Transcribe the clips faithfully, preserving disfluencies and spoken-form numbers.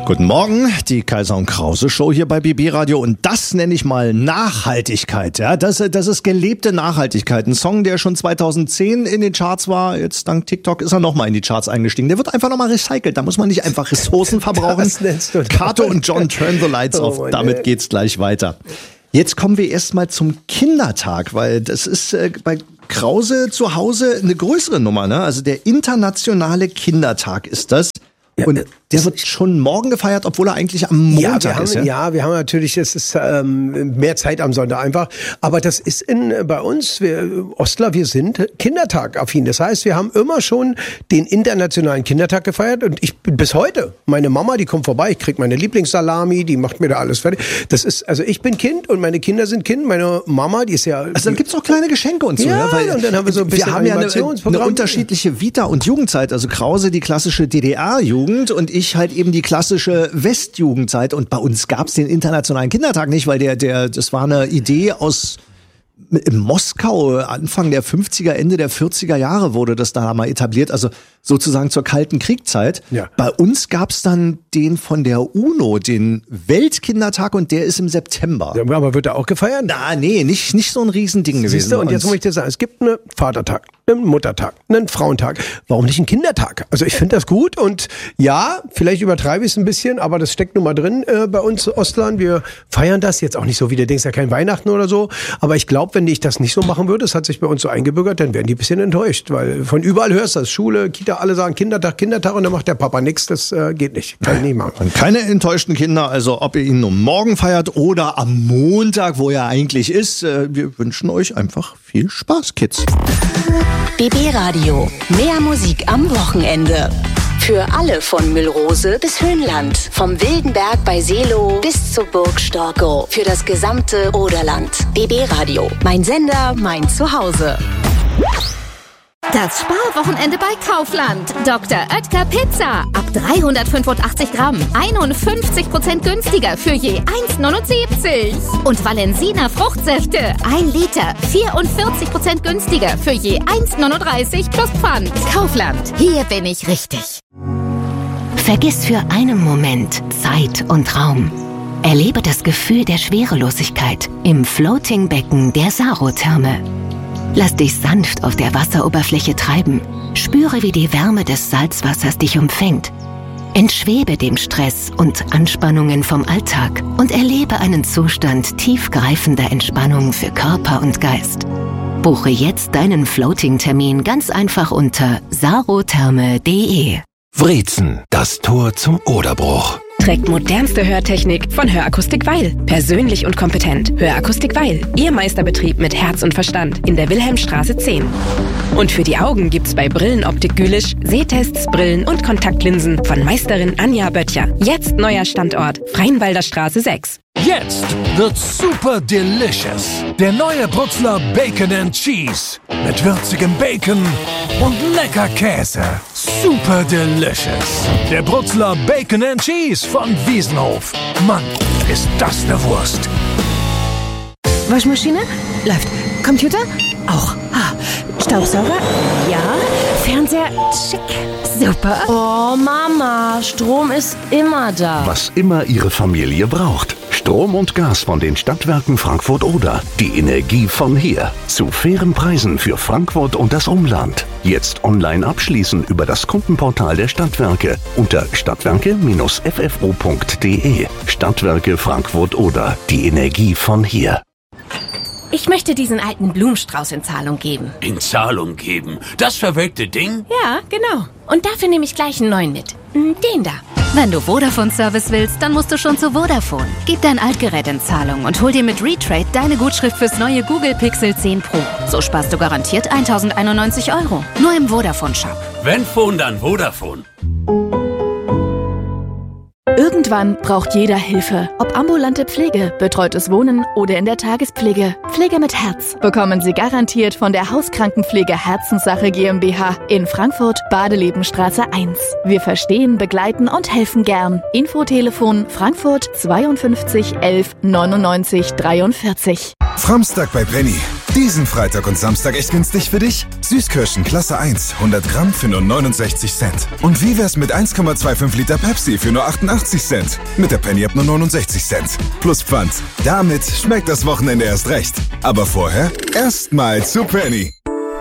Guten Morgen, die Kaiser und Krause Show hier bei B B Radio und das nenne ich mal Nachhaltigkeit. Ja, das, das ist gelebte Nachhaltigkeit. Ein Song, der schon zweitausendzehn in den Charts war, jetzt dank TikTok ist er nochmal in die Charts eingestiegen. Der wird einfach nochmal recycelt, da muss man nicht einfach Ressourcen verbrauchen. Kato und John, Turn the Lights Off, oh, damit geht's gleich weiter. Jetzt kommen wir erstmal zum Kindertag, weil das ist äh, bei Krause zu Hause eine größere Nummer, ne? Also der internationale Kindertag ist das. Ja, und der wird schon morgen gefeiert, obwohl er eigentlich am Montag ja, wir haben, ist. Ja? ja, wir haben natürlich, es ist ähm, mehr Zeit am Sonntag einfach. Aber das ist in, bei uns, wir Ostler, wir sind Kindertag-affin. Das heißt, wir haben immer schon den internationalen Kindertag gefeiert. Und ich bis heute, meine Mama, die kommt vorbei, ich krieg meine Lieblingssalami, die macht mir da alles fertig. Das ist, also ich bin Kind und meine Kinder sind Kind. Meine Mama, die ist ja... Also dann gibt's auch kleine Geschenke und so. Ja, ja weil und dann haben wir so ein bisschen wir haben ja eine, eine unterschiedliche Vita- und Jugendzeit. Also Krause, die klassische D D R-Jugend. Und ich halt eben die klassische Westjugendzeit. Und bei uns gab es den Internationalen Kindertag nicht, weil der, der, das war eine Idee aus in Moskau, Anfang der fünfziger, Ende der vierziger Jahre wurde das da mal etabliert, also sozusagen zur Kalten Kriegszeit. Ja. Bei uns gab's dann den von der UNO, den Weltkindertag, und der ist im September. Ja, aber wird der auch gefeiert? Na, nee, nicht, nicht so ein Riesending gewesen. Siehst du, und jetzt muss ich dir sagen, es gibt einen Vatertag, einen Muttertag, einen Frauentag. Warum nicht einen Kindertag? Also ich finde das gut und ja, vielleicht übertreibe ich es ein bisschen, aber das steckt nun mal drin äh, bei uns Ostlern. Wir feiern das jetzt auch nicht so, wie du denkst, ja kein Weihnachten oder so, aber ich glaube, wenn ich das nicht so machen würde, das hat sich bei uns so eingebürgert, dann werden die ein bisschen enttäuscht, weil von überall hörst du das, Schule, Kita, alle sagen Kindertag, Kindertag und dann macht der Papa nichts, das äh, geht nicht, kann ich nicht machen. Und keine enttäuschten Kinder, also ob ihr ihn nur morgen feiert oder am Montag, wo er eigentlich ist, äh, wir wünschen euch einfach viel Spaß, Kids. B B Radio, mehr Musik am Wochenende. Für alle von Müllrose bis Höhenland, vom Wildenberg bei Seelow bis zur Burg Storkow, für das gesamte Oderland. B B Radio, mein Sender, mein Zuhause. Das Sparwochenende bei Kaufland. Doktor Oetker Pizza. Ab dreihundertfünfundachtzig Gramm. einundfünfzig Prozent günstiger für je eins neunundsiebzig. Und Valensina Fruchtsäfte. ein Liter. vierundvierzig Prozent günstiger für je eins neununddreißig plus Pfand. Kaufland. Hier bin ich richtig. Vergiss für einen Moment Zeit und Raum. Erlebe das Gefühl der Schwerelosigkeit im Floating-Becken der Sarotherme. Lass dich sanft auf der Wasseroberfläche treiben. Spüre, wie die Wärme des Salzwassers dich umfängt. Entschwebe dem Stress und Anspannungen vom Alltag und erlebe einen Zustand tiefgreifender Entspannung für Körper und Geist. Buche jetzt deinen Floating-Termin ganz einfach unter sarotherme punkt de. Wrezen, das Tor zum Oderbruch. Trägt modernste Hörtechnik von Hörakustik Weil. Persönlich und kompetent. Hörakustik Weil. Ihr Meisterbetrieb mit Herz und Verstand in der Wilhelmstraße zehn. Und für die Augen gibt's bei Brillenoptik Gülisch Sehtests, Brillen und Kontaktlinsen von Meisterin Anja Böttcher. Jetzt neuer Standort Freienwalder Straße sechs. Jetzt wird's super delicious. Der neue Brutzler Bacon and Cheese. Mit würzigem Bacon und lecker Käse. Super delicious. Der Brutzler Bacon and Cheese von Wiesenhof. Mann, ist das eine Wurst. Waschmaschine? Läuft. Computer? Auch. Ah, Staubsauger? Ja. Fernseher? Schick. Super. Oh, Mama, Strom ist immer da. Was immer Ihre Familie braucht. Strom und Gas von den Stadtwerken Frankfurt-Oder. Die Energie von hier. Zu fairen Preisen für Frankfurt und das Umland. Jetzt online abschließen über das Kundenportal der Stadtwerke unter stadtwerke Bindestrich f f o punkt de. Stadtwerke Frankfurt-Oder. Die Energie von hier. Ich möchte diesen alten Blumenstrauß in Zahlung geben. In Zahlung geben? Das verwelkte Ding? Ja, genau. Und dafür nehme ich gleich einen neuen mit. Den da. Wenn du Vodafone-Service willst, dann musst du schon zu Vodafone. Gib dein Altgerät in Zahlung und hol dir mit Retrade deine Gutschrift fürs neue Google Pixel zehn Pro. So sparst du garantiert eintausendeinundneunzig Euro. Nur im Vodafone-Shop. Wenn Phone, dann Vodafone. Irgendwann braucht jeder Hilfe. Ob ambulante Pflege, betreutes Wohnen oder in der Tagespflege. Pflege mit Herz bekommen Sie garantiert von der Hauskrankenpflege Herzenssache GmbH in Frankfurt, Badelebenstraße eins. Wir verstehen, begleiten und helfen gern. Infotelefon Frankfurt zweiundfünfzig elf neunundneunzig dreiundvierzig. Samstag bei Penny. Diesen Freitag und Samstag echt günstig für dich? Süßkirschen Klasse eins, hundert Gramm für nur neunundsechzig Cent. Und wie wär's mit eins Komma fünfundzwanzig Liter Pepsi für nur achtundachtzig Cent? Mit der Penny App nur neunundsechzig Cent. Plus Pfand. Damit schmeckt das Wochenende erst recht. Aber vorher erstmal zu Penny.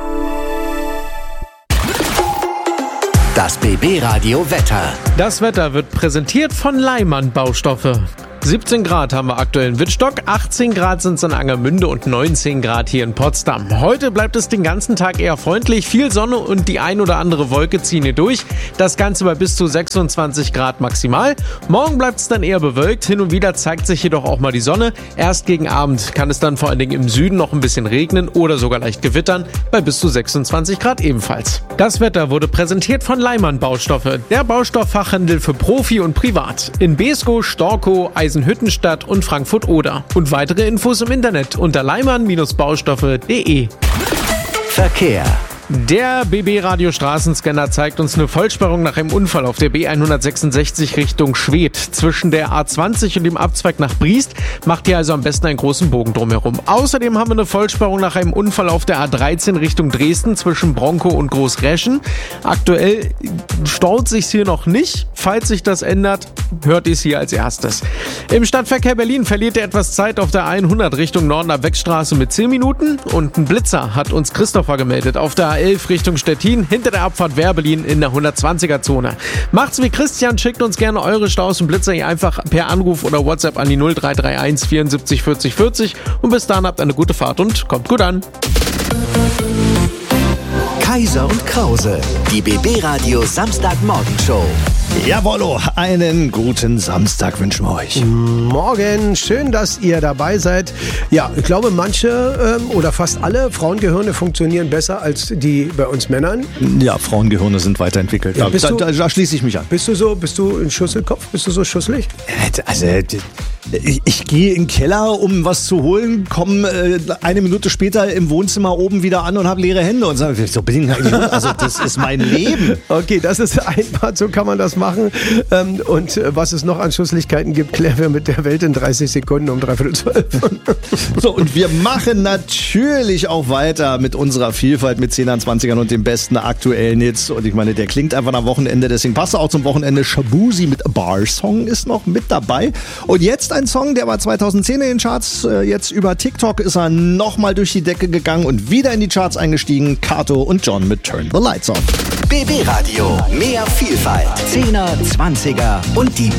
Das B B-Radio Wetter. Das Wetter wird präsentiert von Leimann Baustoffe. siebzehn Grad haben wir aktuell in Wittstock, achtzehn Grad sind es in Angermünde und neunzehn Grad hier in Potsdam. Heute bleibt es den ganzen Tag eher freundlich, viel Sonne und die ein oder andere Wolke ziehen hier durch. Das Ganze bei bis zu sechsundzwanzig Grad maximal. Morgen bleibt es dann eher bewölkt, hin und wieder zeigt sich jedoch auch mal die Sonne. Erst gegen Abend kann es dann vor allen Dingen im Süden noch ein bisschen regnen oder sogar leicht gewittern, bei bis zu sechsundzwanzig Grad ebenfalls. Das Wetter wurde präsentiert von Leimann Baustoffe, der Baustofffachhandel für Profi und Privat. In Beeskow, Storkow, Eisenhüttenstadt und Frankfurt-Oder. Und weitere Infos im Internet unter leimann Baustoffe punkt de. Verkehr. Der B B-Radio Straßenscanner zeigt uns eine Vollsperrung nach einem Unfall auf der B hundertsechsundsechzig Richtung Schwedt. Zwischen der A zwanzig und dem Abzweig nach Briest macht ihr also am besten einen großen Bogen drumherum. Außerdem haben wir eine Vollsperrung nach einem Unfall auf der A dreizehn Richtung Dresden zwischen Bronkow und Großreschen. Aktuell staut sich's hier noch nicht. Falls sich das ändert, hört ihr es hier als erstes. Im Stadtverkehr Berlin verliert ihr etwas Zeit auf der hundert Richtung Norden ab Wegstraße mit zehn Minuten. Und ein Blitzer hat uns Christopher gemeldet auf der A elf Richtung Stettin hinter der Abfahrt Werbelin in der hundertzwanziger Zone. Macht's wie Christian, schickt uns gerne eure Staus und Blitzer hier einfach per Anruf oder WhatsApp an die null drei drei eins vierundsiebzig vierzig vierzig und bis dahin habt eine gute Fahrt und kommt gut an. Kaiser und Krause, die B B-Radio Samstagmorgenshow. Jawollo, einen guten Samstag wünschen wir euch. Morgen, schön, dass ihr dabei seid. Ja, ich glaube, manche ähm, oder fast alle Frauengehirne funktionieren besser als die bei uns Männern. Ja, Frauengehirne sind weiterentwickelt. Ja, da, du, da, da schließe ich mich an. Bist du so, bist du ein Schusselkopf? Bist du so schusselig? Also, ich, ich gehe in den Keller, um was zu holen, komme äh, eine Minute später im Wohnzimmer oben wieder an und habe leere Hände und sage, so bin ich eigentlich. Also, das ist mein Leben. Okay, das ist einfach, so kann man das machen. Ähm, und äh, was es noch an Schusslichkeiten gibt, klären wir mit der Welt in dreißig Sekunden um dreiviertel zwölf. So, und wir machen natürlich auch weiter mit unserer Vielfalt mit zehnern, zwanzigern und dem besten aktuellen Hits. Und ich meine, der klingt einfach am Wochenende, deswegen passt er auch zum Wochenende. Shabuzi mit Bar Song ist noch mit dabei. Und jetzt ein Song, der war zweitausendzehn in den Charts. Jetzt über TikTok ist er nochmal durch die Decke gegangen und wieder in die Charts eingestiegen. Kato und John mit Turn the Lights On. B B-Radio, mehr Vielfalt. zehner, zwanziger und die